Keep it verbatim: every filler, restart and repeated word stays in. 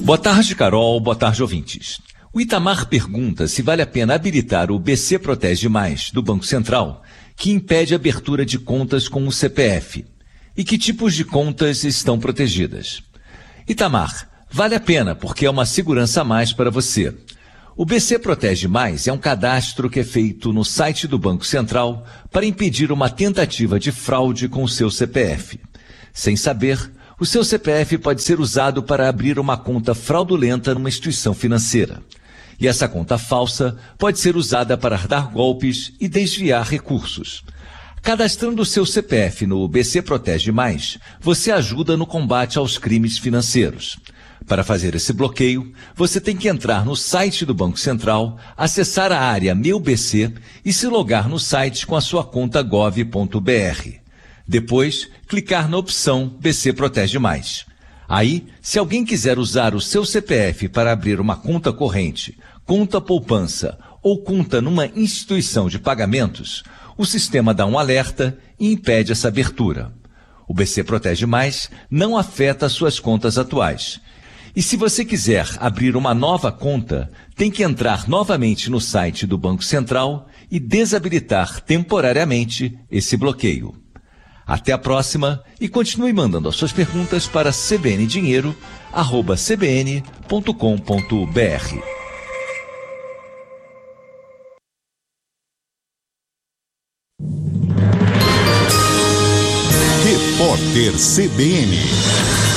Boa tarde, Carol. Boa tarde, ouvintes. O Itamar pergunta se vale a pena habilitar o B C Protege Mais do Banco Central, que impede a abertura de contas com o C P F. E que tipos de contas estão protegidas? Itamar, vale a pena porque é uma segurança a mais para você. O B C Protege Mais é um cadastro que é feito no site do Banco Central para impedir uma tentativa de fraude com o seu C P F. Sem saber, o seu C P F pode ser usado para abrir uma conta fraudulenta numa instituição financeira. E essa conta falsa pode ser usada para dar golpes e desviar recursos. Cadastrando o seu C P F no B C Protege Mais, você ajuda no combate aos crimes financeiros. Para fazer esse bloqueio, você tem que entrar no site do Banco Central, acessar a área Meu B C e se logar no site com a sua conta gov ponto br. Depois, clicar na opção B C Protege Mais. Aí, se alguém quiser usar o seu C P F para abrir uma conta corrente, conta poupança ou conta numa instituição de pagamentos, o sistema dá um alerta e impede essa abertura. O B C Protege Mais não afeta suas contas atuais. E se você quiser abrir uma nova conta, tem que entrar novamente no site do Banco Central e desabilitar temporariamente esse bloqueio. Até a próxima e continue mandando as suas perguntas para c b n dinheiro arroba c b n ponto com ponto b r. Repórter C B N.